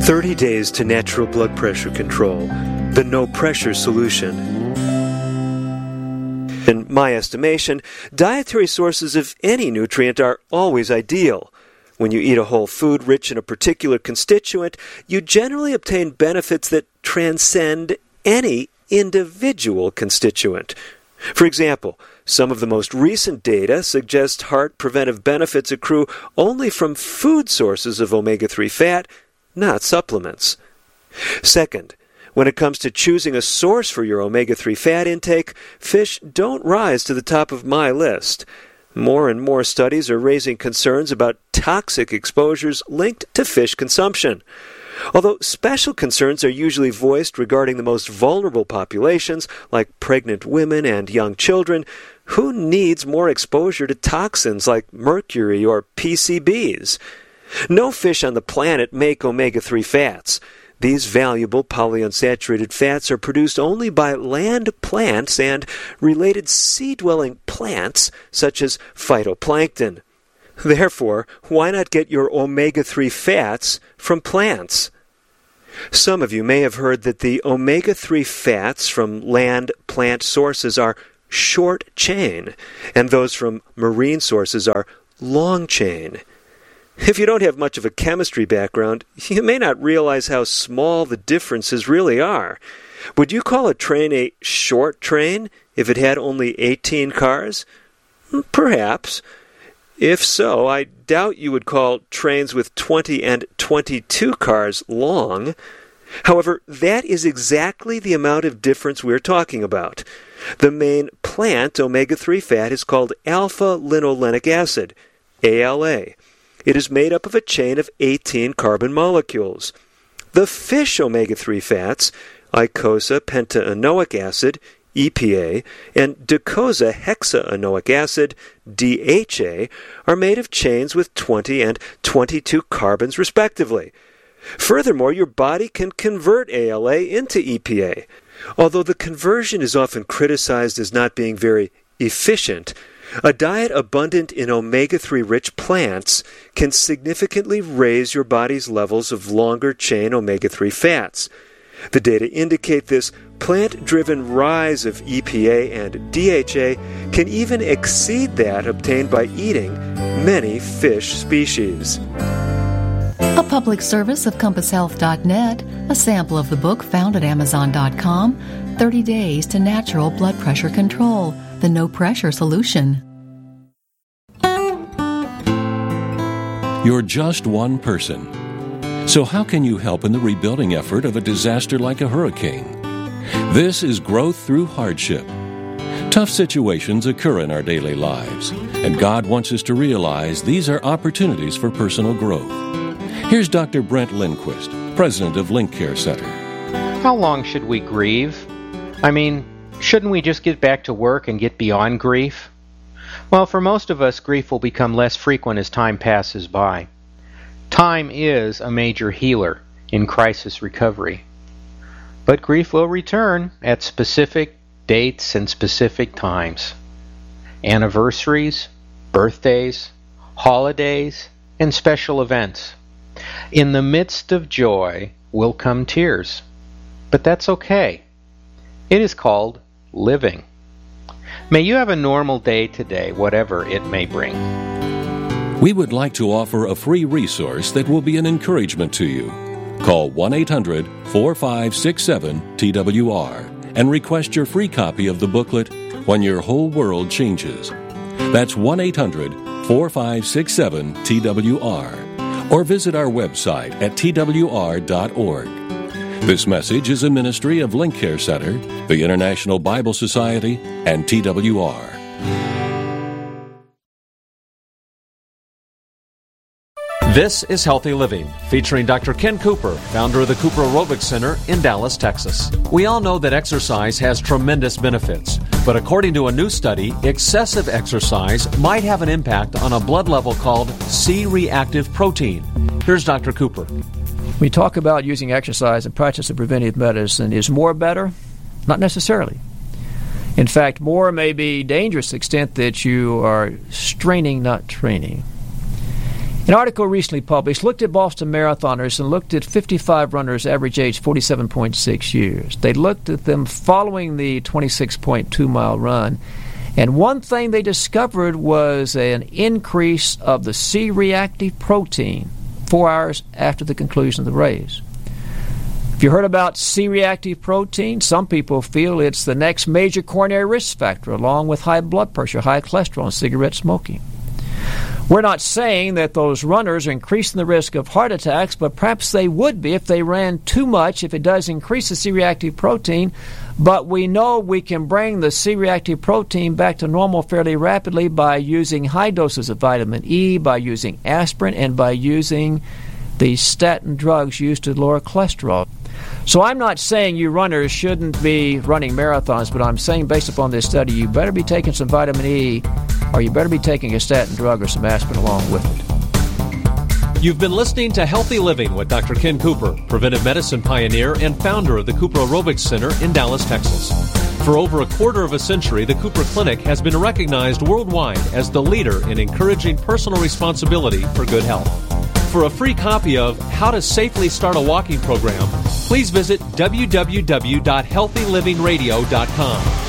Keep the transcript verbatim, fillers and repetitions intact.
thirty days to natural blood pressure control, the no-pressure solution. In my estimation, dietary sources of any nutrient are always ideal. When you eat a whole food rich in a particular constituent, you generally obtain benefits that transcend any individual constituent. For example, some of the most recent data suggest heart preventive benefits accrue only from food sources of omega three fat, not supplements. Second, when it comes to choosing a source for your omega three fat intake, fish don't rise to the top of my list. More and more studies are raising concerns about toxic exposures linked to fish consumption. Although special concerns are usually voiced regarding the most vulnerable populations, like pregnant women and young children, who needs more exposure to toxins like mercury or P C Bs? No fish on the planet make omega three fats. These valuable polyunsaturated fats are produced only by land plants and related sea-dwelling plants such as phytoplankton. Therefore, why not get your omega three fats from plants? Some of you may have heard that the omega three fats from land plant sources are short chain, and those from marine sources are long chain. If you don't have much of a chemistry background, you may not realize how small the differences really are. Would you call a train a short train if it had only eighteen cars? Perhaps. If so, I doubt you would call trains with twenty and twenty-two cars long. However, that is exactly the amount of difference we're talking about. The main plant omega three fat is called alpha-linolenic acid, A L A. It is made up of a chain of eighteen carbon molecules. The fish omega three fats, icosapentaenoic acid, E P A, and docosahexaenoic acid, D H A, are made of chains with twenty and twenty-two carbons respectively. Furthermore, your body can convert A L A into E P A. Although the conversion is often criticized as not being very efficient, a diet abundant in omega three rich plants can significantly raise your body's levels of longer-chain omega three fats. The data indicate this plant-driven rise of E P A and D H A can even exceed that obtained by eating many fish species. A public service of compass health dot net, a sample of the book found at amazon dot com, thirty days to Natural Blood Pressure Control, the no-pressure solution. You're just one person. So how can you help in the rebuilding effort of a disaster like a hurricane? This is growth through hardship. Tough situations occur in our daily lives, and God wants us to realize these are opportunities for personal growth. Here's Doctor Brent Lindquist, president of Link Care Center. How long should we grieve? I mean, shouldn't we just get back to work and get beyond grief? Well, for most of us, grief will become less frequent as time passes by. Time is a major healer in crisis recovery. But grief will return at specific dates and specific times. Anniversaries, birthdays, holidays, and special events. In the midst of joy will come tears. But that's okay. It is called living. May you have a normal day today, whatever it may bring. We would like to offer a free resource that will be an encouragement to you. Call one eight hundred, four five six seven, T W R and request your free copy of the booklet, When Your Whole World Changes. That's one eight hundred, four five six seven, T W R. Or visit our website at T W R dot org. This message is a ministry of Link Care Center, the International Bible Society, and T W R. This is Healthy Living, featuring Doctor Ken Cooper, founder of the Cooper Aerobics Center in Dallas, Texas. We all know that exercise has tremendous benefits, but according to a new study, excessive exercise might have an impact on a blood level called C-reactive protein. Here's Doctor Cooper. We talk about using exercise and practice of preventive medicine. Is more better? Not necessarily. In fact, more may be dangerous to the extent that you are straining, not training. An article recently published looked at Boston marathoners and looked at fifty-five runners, average age forty-seven point six years. They looked at them following the twenty-six point two mile run, and one thing they discovered was an increase of the C-reactive protein four hours after the conclusion of the race. If you heard about C-reactive protein, some people feel it's the next major coronary risk factor, along with high blood pressure, high cholesterol, and cigarette smoking. We're not saying that those runners are increasing the risk of heart attacks, but perhaps they would be if they ran too much, if it does increase the C-reactive protein. But we know we can bring the C-reactive protein back to normal fairly rapidly by using high doses of vitamin E, by using aspirin, and by using the statin drugs used to lower cholesterol. So I'm not saying you runners shouldn't be running marathons, but I'm saying based upon this study, you better be taking some vitamin E, or you better be taking a statin drug or some aspirin along with it. You've been listening to Healthy Living with Doctor Ken Cooper, preventive medicine pioneer and founder of the Cooper Aerobics Center in Dallas, Texas. For over a quarter of a century, the Cooper Clinic has been recognized worldwide as the leader in encouraging personal responsibility for good health. For a free copy of How to Safely Start a Walking Program, please visit w w w dot healthy living radio dot com.